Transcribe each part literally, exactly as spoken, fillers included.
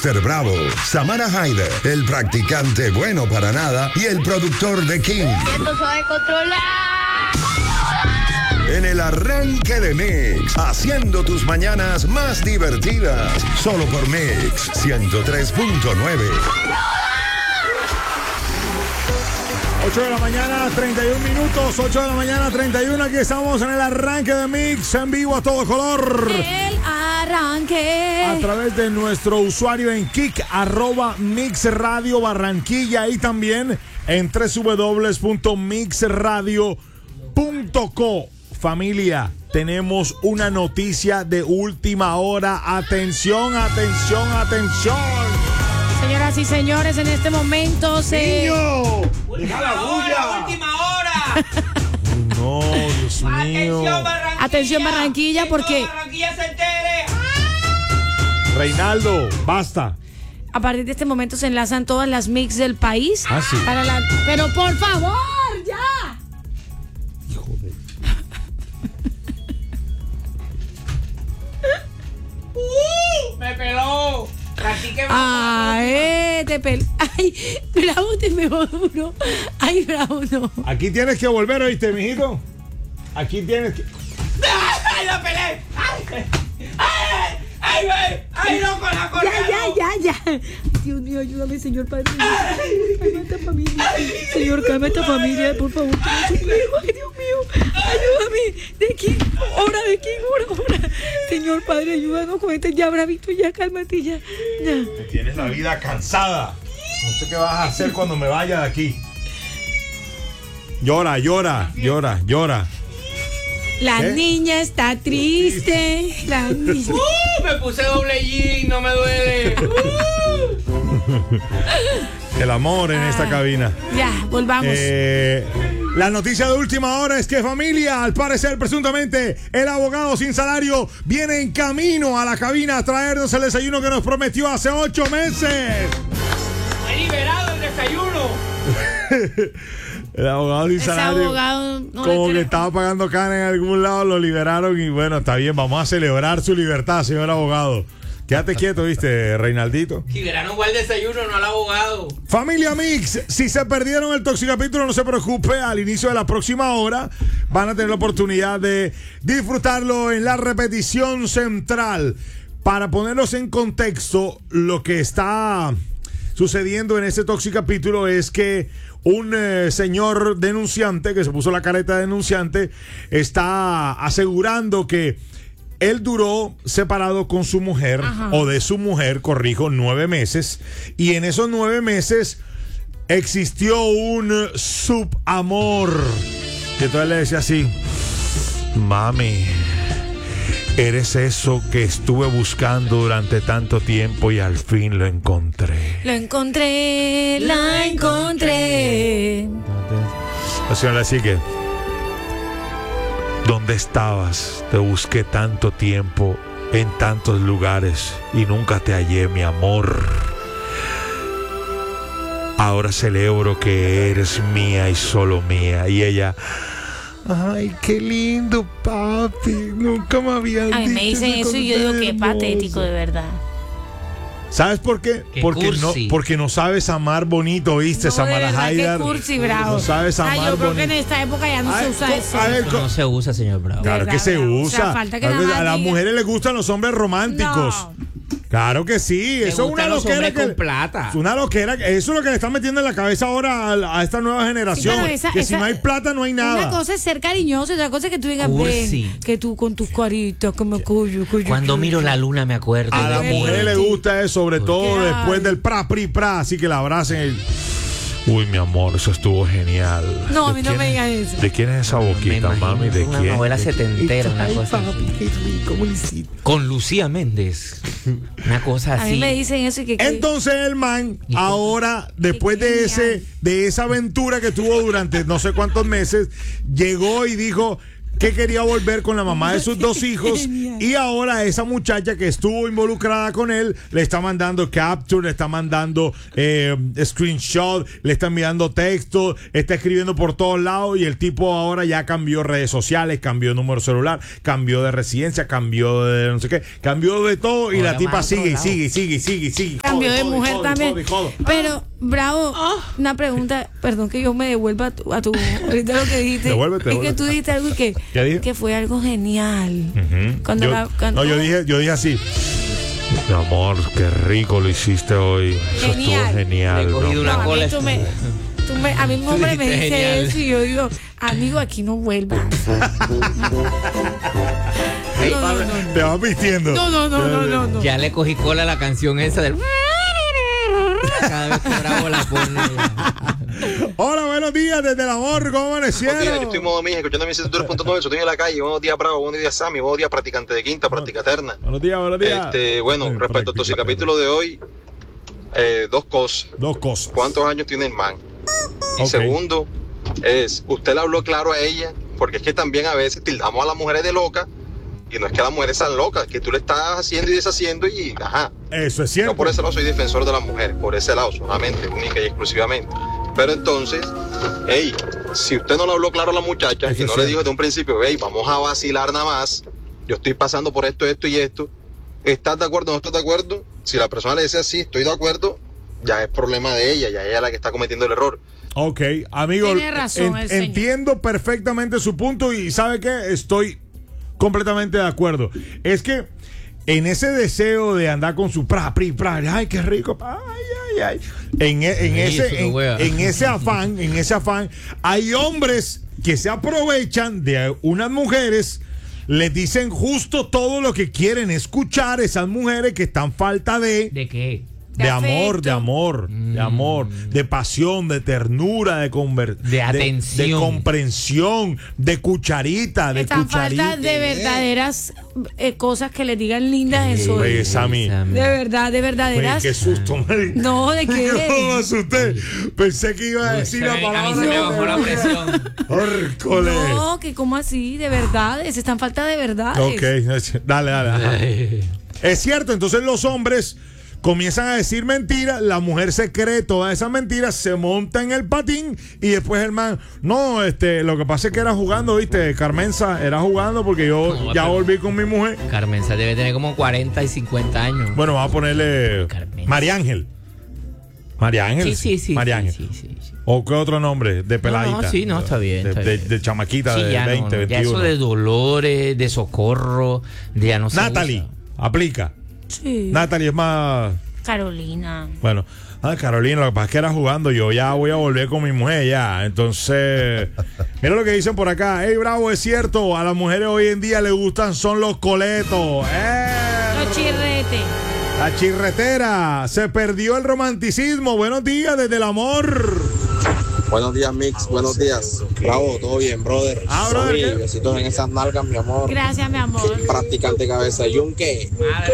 míster Bravo, Samara Haider, el practicante bueno para nada y el productor de King. Esto se va a controlar. En el arranque de Mix, haciendo tus mañanas más divertidas. Solo por Mix ciento tres punto nueve. ocho de la mañana, treinta y un minutos. ocho de la mañana, treinta y uno. Aquí estamos en el arranque de Mix en vivo a todo color. El arranque. A través de nuestro usuario en Kik, arroba Mix Radio Barranquilla y también en doble u doble u doble u punto mix radio punto co. Familia, tenemos una noticia de última hora. Atención, atención, atención. Señoras y señores, en este momento se... ¡Niño! ¡Última hora! ¡Última hora! No, Dios mío. Atención, Barranquilla. Atención, Barranquilla, Que porque... toda Barranquilla se entere. Reinaldo, basta. A partir de este momento se enlazan todas las mix del país. Ah, sí. Para la... Pero por favor, ya. Hijo de... Uh, me peló. Practique más. Ay, te pel... Ay, bravo, te pegó duro. Ay, bravo, no. Aquí tienes que volver, ¿oíste, mijito? Aquí tienes que... ¡Ay, la pelé! ¡Ay! ¡Ay! ¡Ay, güey! ¡Ay, loco, la Ya, correa! ya, ya, ya. Dios mío, ayúdame, señor Padre. Calma esta familia. Señor, calma esta familia, por favor. Ay, Dios mío, ayúdame. ¿De quién? Hora, ¿de quién? Hora, hora. Señor Padre, ayúdanos con este ya, bravito, ya, cálmate, ya. Ya. Tienes la vida cansada. No sé qué vas a hacer cuando me vaya de aquí. Llora, llora, llora, llora. La ¿Qué? niña está triste. La niña. ¡Uh! Me puse doble jean, no me duele. ¡Uh! El amor en esta cabina. Ya, volvamos. Eh, la noticia de última hora es que, familia, al parecer, presuntamente, el abogado sin salario viene en camino a la cabina a traernos el desayuno que nos prometió hace ocho meses. He liberado el desayuno. El abogado sin Ese salario, abogado no como le que creo. estaba pagando cana en algún lado, lo liberaron y bueno, está bien, vamos a celebrar su libertad, señor abogado. Quédate quieto, ¿viste, Reinaldito? Liberaron igual el desayuno, no al abogado. Familia Mix, si se perdieron el Toxicapítulo, no se preocupe, al inicio de la próxima hora van a tener la oportunidad de disfrutarlo en la repetición central. Para ponernos en contexto, lo que está sucediendo en este Toxicapítulo es que un eh, señor denunciante, que se puso la careta de denunciante, está asegurando que él duró separado con su mujer, Ajá. o de su mujer, corrijo, nueve meses. Y en esos nueve meses existió un subamor. Que entonces le decía así: mami, eres eso que estuve buscando durante tanto tiempo y al fin lo encontré. Lo encontré, la encontré. La señora le decía que: ¿dónde estabas? Te busqué tanto tiempo en tantos lugares y nunca te hallé, mi amor. Ahora celebro que eres mía y solo mía. Y ella: ay, qué lindo, papi. Nunca me habían A mí dicho me dicen eso y yo digo que hermoso. patético, de verdad. ¿Sabes por qué? Qué Porque no, cursi. porque no sabes amar bonito, ¿viste, No, de Samara verdad, qué Haider? cursi, bravo. No sabes amar Ay, yo creo que en bonito. esta época ya no Ay, se usa co- eso. a ver, Eso co- no se usa, señor Bravo. Claro ¿Verdad, que se bravo? O usa. sea, falta que Claro nada que más a las diga- mujeres les gustan los hombres románticos. No. Claro que sí, Me eso es una gustan los loquera hombres que con plata. es una loquera, eso es lo que le están metiendo en la cabeza ahora a, a esta nueva generación, pero esa- que esa- si no hay plata no hay nada. Una cosa es ser cariñoso y otra cosa es que tú digas, Cursi. ven, que tú con tus caritas, que me cuyo, que yo Cuando quiero. miro la luna me acuerdo A de las ti. mujeres les gusta eso, sobre todo Ay. después del pra, pri, pra, así que la abracen. y- Uy, mi amor, eso estuvo genial. No, a ¿De mí no quién me es- digas eso. ¿De quién es esa Me boquita, imagino, mami? ¿De una quién? novela ¿De- setentera, una Ay, cosa papi, así. qué rico, ¿cómo le hiciste? Con Lucía Méndez. Una cosa A así. mí me dicen eso y que... que- Entonces el man, ¿Y cómo? ahora, después Qué de ese, genial. de esa aventura que tuvo durante no sé cuántos meses, llegó y dijo que quería volver con la mamá de sus dos hijos y ahora esa muchacha que estuvo involucrada con él le está mandando capture, le está mandando eh, screenshot, le está enviando texto, está escribiendo por todos lados y el tipo ahora ya cambió redes sociales, cambió número celular, cambió de residencia, cambió de no sé qué, cambió de todo y Ahora la tipa más sigue y otro sigue y sigue y sigue y sigue. Cambió Jode, de jode, mujer jode, también. jode, jode. Pero, Bravo, una pregunta, perdón que yo me devuelva a tu, a tu ahorita lo que dijiste. Devuélvete, es que devuélvete. tú dijiste algo y que, ¿Qué dije? que fue algo genial. Ujú. Cuando Yo- la, cuando- no, yo dije, yo dije así. Mi amor, qué rico lo hiciste hoy. Eso Genial. estuvo genial. Le he cogido ¿no? una No, a cola. mí, tú me, tú me- a mí un hombre me dijiste dice genial. eso y yo digo, amigo, aquí no vuelvas. No, no, no, no. Te vas vistiendo. No, no, no, no, no, no. Ya le cogí cola a la canción esa del. Cada vez que Bravo la pone. Hola, buenos días desde el amor. ¿Cómo Buenos días, yo amanecieron? estoy en modo mija, escuchando mi ciento tres punto nueve, estoy en la calle. Buenos días, Bravo, buenos días, Sammy, buenos días, practicante de quinta, práctica eterna. Buenos días, buenos días. Este, bueno, Eh, respecto al práctica. capítulo de hoy, eh, dos cosas. Dos cosas. ¿Cuántos años tiene el man? Y Ok. segundo, es, usted le habló claro a ella, porque es que también a veces tildamos a las mujeres de locas, y no es que las mujeres sean locas, que tú le estás haciendo y deshaciendo y, ajá. Eso es cierto. Yo por ese lado soy defensor de la mujer, por ese lado solamente, única y exclusivamente. Pero entonces, hey, si usted no le habló claro a la muchacha Eso y es no cierto. le dijo desde un principio, hey, vamos a vacilar nada más, yo estoy pasando por esto, esto y esto, ¿estás de acuerdo o no estás de acuerdo? Si la persona le dice sí, estoy de acuerdo, ya es problema de ella, ya ella es la que está cometiendo el error. Ok, amigo, Tiene razón el señor. entiendo perfectamente su punto y ¿sabe qué? Estoy completamente de acuerdo. Es que en ese deseo de andar con su pra, pri, pra, ay, qué rico, ay, ay, ay. En, e- en, Ay, eso ese, no en, wea. en ese afán, en ese afán, hay hombres que se aprovechan de unas mujeres, les dicen justo todo lo que quieren escuchar esas mujeres que están falta de... ¿De qué? De De amor, afecto. de amor, de amor, de pasión, de ternura, de conver- De atención. de, comprensión, de cucharita, de Están cucharita. faltas de verdaderas eh, cosas que le digan lindas en su Oye, Sammy. De verdad, de Oye, verdaderas. qué susto, Mari. No, ¿de qué? Yo me asusté. Pensé que iba a decir Se la me- a palabra. mí se me bajó la presión. Hórcole. No, que como así, de verdades, están falta de verdades. Ok, dale, dale. ajá. Es cierto, entonces los hombres comienzan a decir mentiras, la mujer se cree todas esas mentiras, se monta en el patín y después el man, no, este, lo que pasa es que era jugando, viste, Carmenza, era jugando porque yo No, ya pero- volví con mi mujer. Carmenza debe tener como cuarenta y cincuenta años. Bueno, vamos a ponerle Carmenza. María Ángel. María Ángel. Sí, sí, sí. María sí, Ángel. sí, sí, sí. ¿O qué otro nombre? De peladita. No, sí, no, está bien, De, está de- bien. de chamaquita Sí, de ya no, veinte, no, ya veintiuno. eso de Dolores, de Socorro, de ya no se Natalie, usa. aplica. Sí. Natalie es más... Carolina. Bueno, ah, Carolina, lo que pasa es que era jugando. Yo ya voy a volver con mi mujer ya. Entonces, mira lo que dicen por acá. Hey, Bravo, es cierto. A las mujeres hoy en día les gustan son los coletos. ¡Eh! Los chirretes. La chirretera. Se perdió el romanticismo. Buenos días desde el amor. Buenos días, Mix. Buenos días. Bravo, todo bien, brother. Ah, brother, Sammy, ¿qué? besitos en esas nalgas, mi amor. Gracias, mi amor. Practicante cabeza yunque.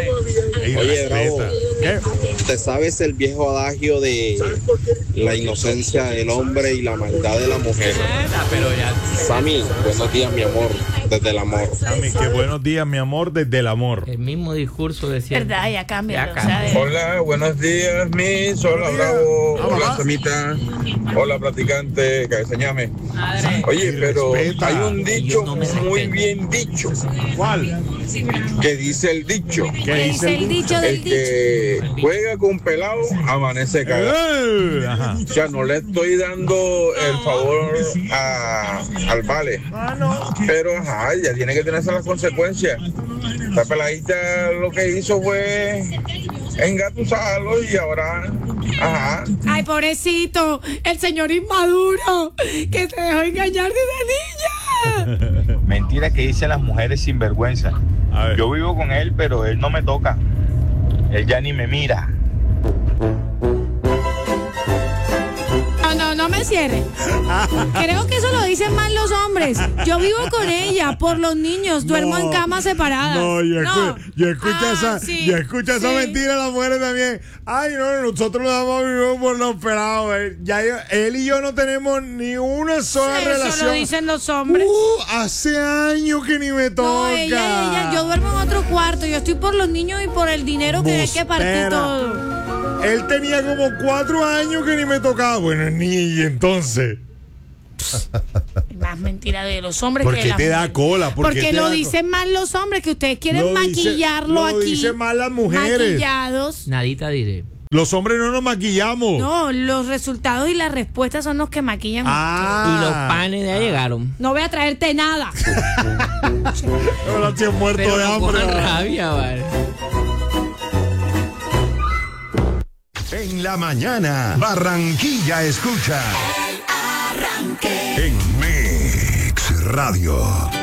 Ey, Oye, respeta. Bravo. ¿Qué? ¿Te sabes el viejo adagio de la inocencia del hombre y la maldad de la mujer? Ah, pero ya. Sammy, buenos días, mi amor. Desde el amor. Sammy, qué buenos días, mi amor, desde el amor. El mismo discurso de siempre. Verdad, ya cambia. Ya o sea, de- Hola, buenos días, Miss. Hola, Bravo. Hola, Samita. Hola, practicante. Cabezañame. Madre. Oye, pero Respeta. hay un dicho Ellos no me muy respetan. bien dicho. ¿Cuál? Que dice el dicho: ¿Qué ¿Qué dice el dicho del el dicho? que juega con pelado amanece cagado. Eh, Ajá. O sea, no le estoy dando el favor a, al vale. Pero ajá, ya tiene que tenerse las consecuencias. Esta peladita lo que hizo fue engatusarlo y ahora, ajá. Ay, pobrecito, el señor inmaduro que se dejó engañar de la niña. Mentira que dicen las mujeres sin vergüenza. A ver. Yo vivo con él, pero él no me toca. Él ya ni me mira. No, no, no me me cierre. Creo que eso lo dicen más los hombres. Yo vivo con ella por los niños, duermo No, en camas separadas. No, yo, No. escu- yo escucho Ah, esa, sí, yo escucho esa sí. mentira de las mujeres también. Ay, no, nosotros nos damos vivir por los pelados. eh. Ya yo- él y yo no tenemos ni una sola Eso relación. lo dicen los hombres. Uh, hace años que ni me toca. No, ella, ella, yo duermo en otro cuarto. Yo estoy por los niños y por el dinero que hay que partir Bustera. todo. Él tenía como cuatro años que ni me tocaba. Bueno, ni y entonces. Más mentira de los hombres ¿Por que qué de las te da mujeres. cola? ¿Por qué Porque te lo da co- dicen más los hombres, que ustedes quieren Lo dice- maquillarlo lo aquí. dicen más las mujeres. Maquillados. Nadita diré. Los hombres no nos maquillamos. No, los resultados y las respuestas son los que maquillan. Ah. Y los panes ya llegaron. No voy a traerte nada. Ahora estoy muerto Pero de no hambre. cojan rabia, vale. En la mañana, Barranquilla escucha. En Mix Radio.